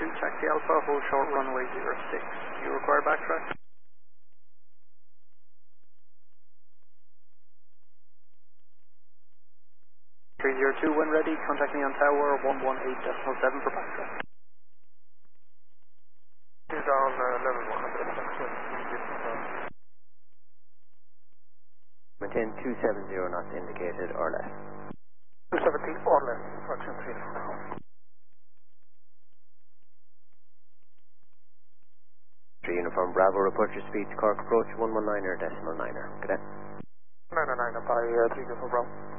taxi Alpha, hold short runway 06. Do you require backtrack? 302 when ready, contact me on tower 118.7 for backtrack. Is on level 100. Maintain 270 knots indicated or less. 270 or less, fraction 3. 3 Uniform Bravo, report your speed to Cork approach 119er decimal 9er. Cadet. 909 by 3 Uniform Bravo.